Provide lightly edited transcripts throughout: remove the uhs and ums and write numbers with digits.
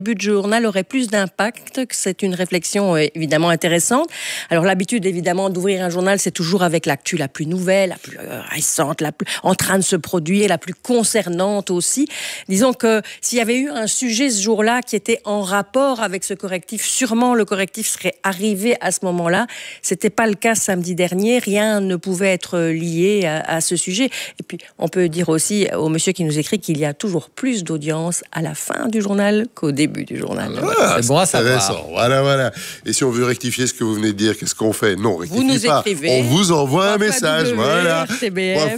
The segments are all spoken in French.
but de journal aurait plus d'impact, que c'est une réflexion évidemment intéressante. Alors l'habitude évidemment d'ouvrir un journal, c'est toujours avec l'actu la plus nouvelle, la plus récente, la plus en train de se produire, la plus concernante aussi. Disons que s'il y avait eu un sujet ce jour-là qui était en rapport avec ce correctif, sûrement le correctif serait arrivé à ce moment-là. C'était pas le cas samedi dernier, rien ne pouvait être lié à ce sujet. Et puis on peut dire aussi au monsieur qui nous écrit qu'il y a toujours plus d'audience à la fin du journal qu'au début du journal. C'est bon à savoir. Voilà. Et si on veut rectifier ce que vous venez de dire, qu'est-ce qu'on fait? Non, rectifiez vous nous pas. Écrivez. On vous envoie un message. Voilà. RTBF.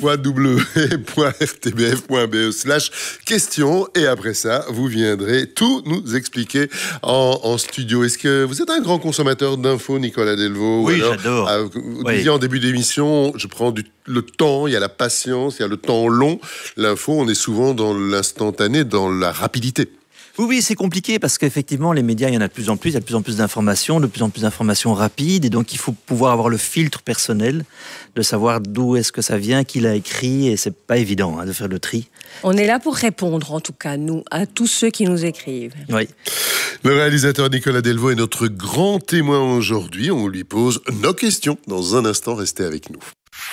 www.rtbf.be/question. Et après ça, vous viendrez tout nous expliquer en studio. Est-ce que vous êtes un grand consommateur d'infos, Nicolas Delvaux? Oui, j'adore. Vous disiez en début d'émission, je prends le temps, il y a la patience, il y a le temps long. L'info, on est souvent dans l'instantané, dans la rapidité. Oui, c'est compliqué parce qu'effectivement, les médias, il y en a de plus en plus. Il y a de plus en plus d'informations rapides. Et donc, il faut pouvoir avoir le filtre personnel de savoir d'où est-ce que ça vient, qui l'a écrit. Et c'est pas évident de faire le tri. On est là pour répondre, en tout cas, nous, à tous ceux qui nous écrivent. Oui. Le réalisateur Nicolas Delvaux est notre grand témoin aujourd'hui. On lui pose nos questions. Dans un instant, restez avec nous.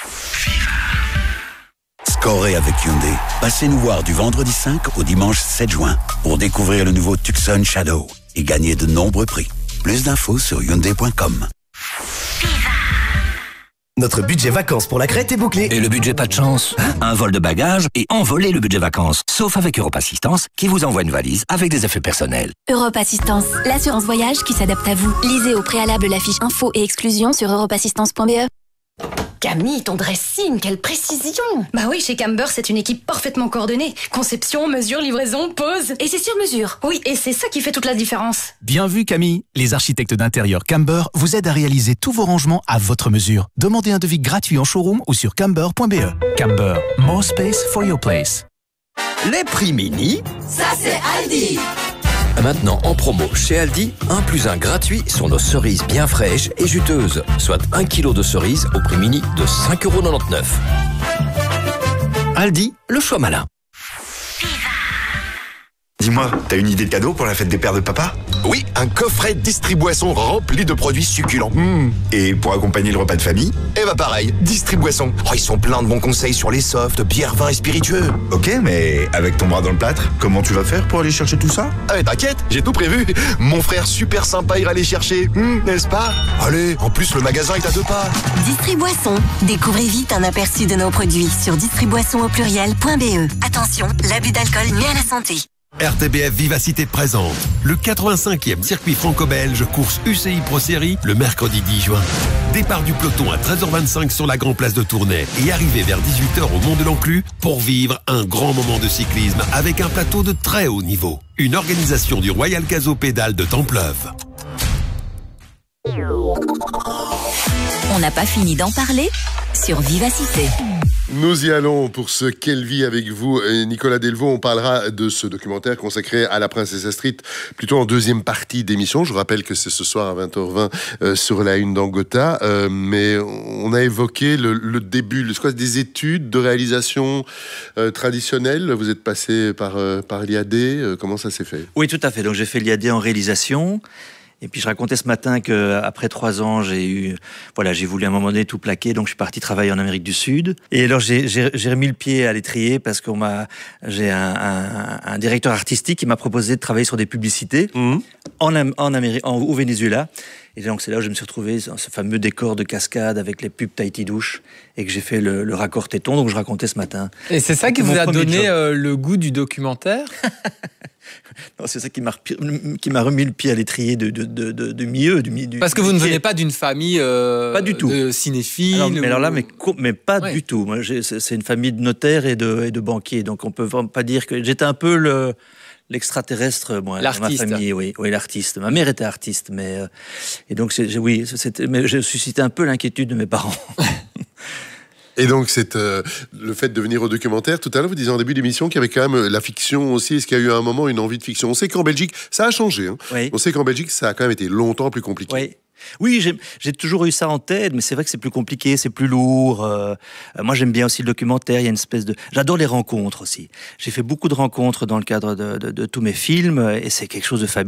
Scorez avec Hyundai. Passez nous voir du vendredi 5 au dimanche 7 juin pour découvrir le nouveau Tucson Shadow et gagner de nombreux prix. Plus d'infos sur Hyundai.com. Notre budget vacances pour la Crète est bouclé. Et le budget pas de chance? Un vol de bagages et envoler le budget vacances. Sauf avec Europe Assistance, qui vous envoie une valise avec des effets personnels. Europe Assistance, l'assurance voyage qui s'adapte à vous. Lisez au préalable la fiche info et exclusion sur europeassistance.be. Camille, ton dressing, quelle précision! Bah oui, chez Camber, c'est une équipe parfaitement coordonnée. Conception, mesure, livraison, pose. Et c'est sur mesure. Oui, et c'est ça qui fait toute la différence. Bien vu, Camille. Les architectes d'intérieur Camber vous aident à réaliser tous vos rangements à votre mesure. Demandez un devis gratuit en showroom ou sur camber.be. Camber, more space for your place. Les prix mini, Ça, c'est Aldi! maintenant en promo chez Aldi, 1 + 1 gratuit sur nos cerises bien fraîches et juteuses, soit 1 kg de cerises au prix mini de 5,99 €. Aldi, le choix malin. Dis-moi, t'as une idée de cadeau pour la fête des pères de papa? Oui, un coffret Distriboisson rempli de produits succulents. Et pour accompagner le repas de famille? Et bah pareil, Distriboisson. Oh, ils sont pleins de bons conseils sur les softs, bières, vins et spiritueux. Ok, mais avec ton bras dans le plâtre, comment tu vas faire pour aller chercher tout ça? Ah mais t'inquiète, j'ai tout prévu. Mon frère super sympa ira les chercher, n'est-ce pas? Allez, en plus le magasin est à 2 pas. Distriboisson. Découvrez vite un aperçu de nos produits sur distriboisson.be. Attention, l'abus d'alcool nuit à la santé. RTBF Vivacité présente le 85e circuit franco-belge course UCI Pro Series le mercredi 10 juin. Départ du peloton à 13h25 sur la Grand Place de Tournai et arrivée vers 18h au Mont de l'Enclus pour vivre un grand moment de cyclisme avec un plateau de très haut niveau. Une organisation du Royal Caso Pédale de Templeuve. On n'a pas fini d'en parler sur Vivacité. Nous y allons pour ce Quelle vie avec vous, Nicolas Delvaux. On parlera de ce documentaire consacré à la princesse Astrid, plutôt en deuxième partie d'émission. Je rappelle que c'est ce soir à 20h20 sur la une d'Angota. Mais on a évoqué le début, des études de réalisation traditionnelle. Vous êtes passé par l'IAD. Comment ça s'est fait? Oui, tout à fait. Donc j'ai fait l'IAD en réalisation. Et puis je racontais ce matin qu'après 3 ans, j'ai voulu à un moment donné tout plaquer, donc je suis parti travailler en Amérique du Sud. Et alors j'ai remis le pied à l'étrier parce que j'ai un directeur artistique qui m'a proposé de travailler sur des publicités au Venezuela. Et donc c'est là où je me suis retrouvé dans ce fameux décor de cascade avec les pubs Tahiti Douche et que j'ai fait le raccord téton, donc je racontais ce matin. Et c'est ça qui vous a donné le goût du documentaire? Non, c'est ça qui m'a remis le pied à l'étrier du milieu. Parce que vous ne venez pas d'une famille pas du tout. De cinéphiles. Mais pas du tout. Moi, c'est une famille de notaires et de banquiers. Donc on peut vraiment pas dire que j'étais un peu l'extraterrestre, moi, dans ma famille. Oui, l'artiste. Ma mère était artiste, et donc mais j'ai suscité un peu l'inquiétude de mes parents. Et donc, c'est le fait de venir au documentaire. Tout à l'heure, vous disiez en début d'émission qu'il y avait quand même la fiction aussi. Est-ce qu'il y a eu à un moment une envie de fiction? On sait qu'en Belgique, ça a changé. Oui. On sait qu'en Belgique, ça a quand même été longtemps plus compliqué. Oui. Oui, j'ai toujours eu ça en tête, mais c'est vrai que c'est plus compliqué, c'est plus lourd. Moi, j'aime bien aussi le documentaire. Il y a une espèce de... J'adore les rencontres aussi. J'ai fait beaucoup de rencontres dans le cadre de tous mes films, et c'est quelque chose de fabuleux.